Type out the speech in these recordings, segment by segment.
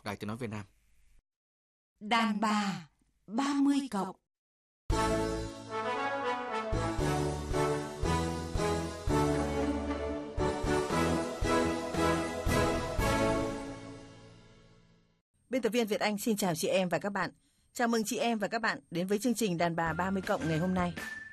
Đài Tiếng nói Việt Nam. Đàn bà 30 cộng. Biên tập viên Việt Anh xin chào chị em và các bạn. Chào mừng chị em và các bạn đến với chương trình Đàn bà 30 cộng ngày hôm nay.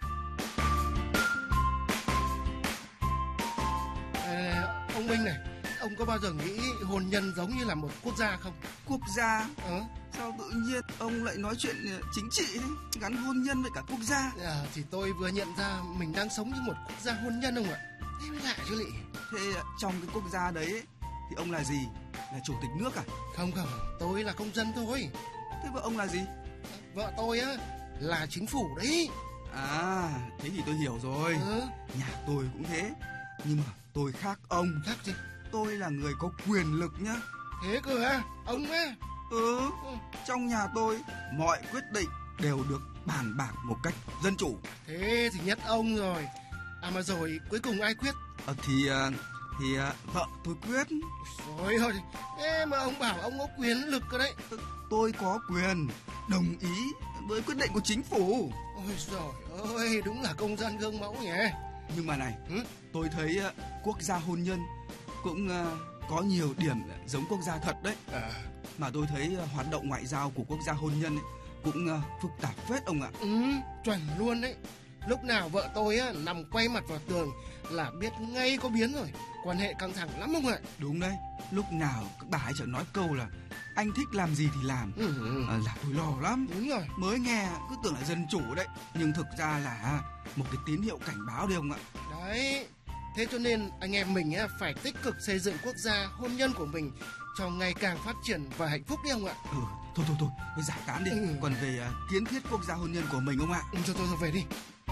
Ông Minh này, ông có bao giờ nghĩ hôn nhân giống như là một quốc gia không? Quốc gia? Sao tự nhiên ông lại nói chuyện chính trị đấy, gắn hôn nhân với cả quốc gia? Thì tôi vừa nhận ra mình đang sống như một quốc gia hôn nhân ông ạ. Thế mới lạ chứ lị. Thế trong cái quốc gia đấy thì ông là gì? Là chủ tịch nước à? Không, tôi là công dân thôi. Thế vợ ông là gì? Vợ tôi á là chính phủ đấy. À, thế thì tôi hiểu rồi. Nhà tôi cũng thế. Nhưng mà tôi khác ông. Khác gì? Tôi là người có quyền lực nhá. Thế cơ à? Ông á? Trong nhà tôi mọi quyết định đều được bàn bạc một cách dân chủ. Thế thì nhất ông rồi. Mà rồi cuối cùng ai quyết? Thì vợ tôi quyết. Rồi thôi. Mà ông bảo ông có quyền lực cơ đấy. Tôi có quyền đồng ý với quyết định của chính phủ. Ôi giời ơi, đúng là công dân gương mẫu nhỉ. Nhưng mà này, tôi thấy quốc gia hôn nhân cũng có nhiều điểm giống quốc gia thật đấy. Mà tôi thấy hoạt động ngoại giao của quốc gia hôn nhân ấy cũng phức tạp phết ông ạ. Chuẩn luôn đấy. Lúc nào vợ tôi á nằm quay mặt vào tường là biết ngay có biến rồi. Quan hệ căng thẳng lắm ông ạ. Đúng đấy. Lúc nào các bà ấy chẳng nói câu là anh thích làm gì thì làm. Là tôi lo lắm. Đúng rồi. Mới nghe cứ tưởng là dân chủ đấy, nhưng thực ra là một cái tín hiệu cảnh báo đấy ông ạ. Đấy. Thế cho nên anh em mình á phải tích cực xây dựng quốc gia hôn nhân của mình cho ngày càng phát triển và hạnh phúc đi ông ạ. Thôi giải tán đi. Còn về kiến thiết quốc gia hôn nhân của mình ông ạ. Thôi về đi.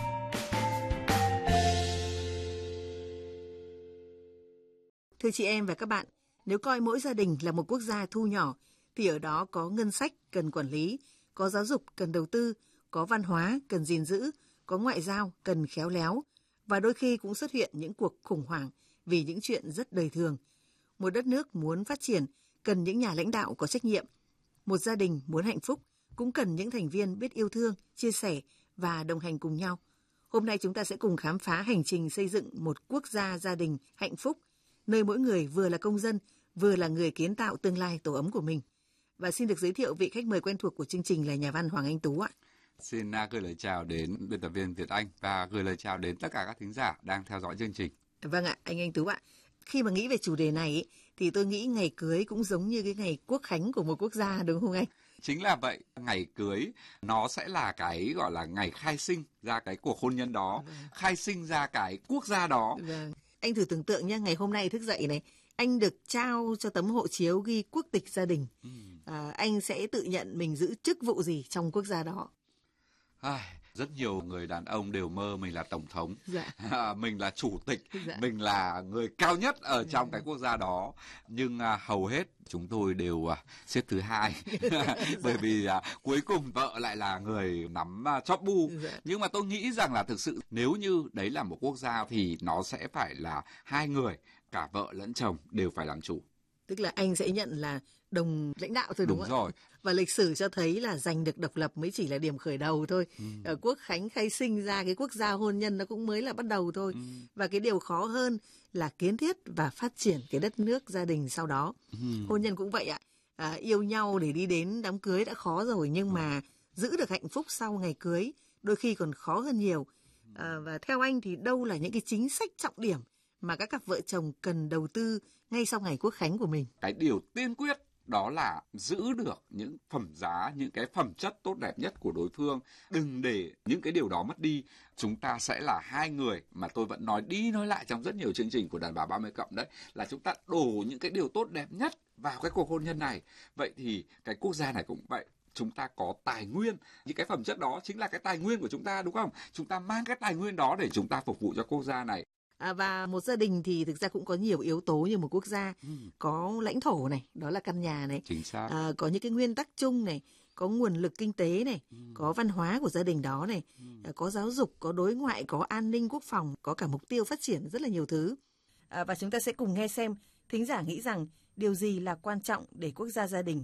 Thưa chị em và các bạn, nếu coi mỗi gia đình là một quốc gia thu nhỏ thì ở đó có ngân sách cần quản lý, có giáo dục cần đầu tư, có văn hóa cần gìn giữ, có ngoại giao cần khéo léo, và đôi khi cũng xuất hiện những cuộc khủng hoảng vì những chuyện rất đời thường. Một đất nước muốn phát triển cần những nhà lãnh đạo có trách nhiệm. Một gia đình muốn hạnh phúc cũng cần những thành viên biết yêu thương, chia sẻ và đồng hành cùng nhau. Hôm nay chúng ta sẽ cùng khám phá hành trình xây dựng một quốc gia gia đình hạnh phúc, nơi mỗi người vừa là công dân, vừa là người kiến tạo tương lai tổ ấm của mình. Và xin được giới thiệu vị khách mời quen thuộc của chương trình là nhà văn Hoàng Anh Tú ạ. Xin gửi lời chào đến biên tập viên Việt Anh và gửi lời chào đến tất cả các thính giả đang theo dõi chương trình. Vâng ạ, anh Tú ạ. Khi mà nghĩ về chủ đề này thì tôi nghĩ ngày cưới cũng giống như cái ngày quốc khánh của một quốc gia, đúng không anh? Chính là vậy, ngày cưới nó sẽ là cái gọi là ngày khai sinh ra cái cuộc hôn nhân đó, khai sinh ra cái quốc gia đó. Vâng. Anh thử tưởng tượng nhé, ngày hôm nay thức dậy này, anh được trao cho tấm hộ chiếu ghi quốc tịch gia đình. Anh sẽ tự nhận mình giữ chức vụ gì trong quốc gia đó? Rất nhiều người đàn ông đều mơ mình là tổng thống, mình là chủ tịch, mình là người cao nhất ở trong cái quốc gia đó. Nhưng hầu hết chúng tôi đều xếp thứ hai, bởi vì cuối cùng vợ lại là người nắm chóp bu. Nhưng mà tôi nghĩ rằng là thực sự nếu như đấy là một quốc gia thì nó sẽ phải là hai người, cả vợ lẫn chồng đều phải làm chủ. Tức là anh sẽ nhận là đồng lãnh đạo thôi, đúng không? Đúng rồi. Và lịch sử cho thấy là giành được độc lập mới chỉ là điểm khởi đầu thôi. Quốc khánh khai sinh ra cái quốc gia hôn nhân nó cũng mới là bắt đầu thôi. Và cái điều khó hơn là kiến thiết và phát triển cái đất nước gia đình sau đó. Hôn nhân cũng vậy ạ. Yêu nhau để đi đến đám cưới đã khó rồi, nhưng mà giữ được hạnh phúc sau ngày cưới đôi khi còn khó hơn nhiều. Và theo anh thì đâu là những cái chính sách trọng điểm mà các cặp vợ chồng cần đầu tư ngay sau ngày quốc khánh của mình? Cái điều tiên quyết đó là giữ được những phẩm giá, những cái phẩm chất tốt đẹp nhất của đối phương. Đừng để những cái điều đó mất đi. Chúng ta sẽ là hai người mà tôi vẫn nói đi nói lại trong rất nhiều chương trình của Đàn bà 30 cộng đấy, là chúng ta đổ những cái điều tốt đẹp nhất vào cái cuộc hôn nhân này. Vậy thì cái quốc gia này cũng vậy. Chúng ta có tài nguyên, những cái phẩm chất đó chính là cái tài nguyên của chúng ta, đúng không? Chúng ta mang cái tài nguyên đó để chúng ta phục vụ cho quốc gia này. Và một gia đình thì thực ra cũng có nhiều yếu tố như một quốc gia. Có lãnh thổ này, đó là căn nhà này. Chính xác. Có những cái nguyên tắc chung này, có nguồn lực kinh tế này, có văn hóa của gia đình đó này, có giáo dục, có đối ngoại, có an ninh quốc phòng, có cả mục tiêu phát triển, rất là nhiều thứ. Và chúng ta sẽ cùng nghe xem thính giả nghĩ rằng điều gì là quan trọng để quốc gia gia đình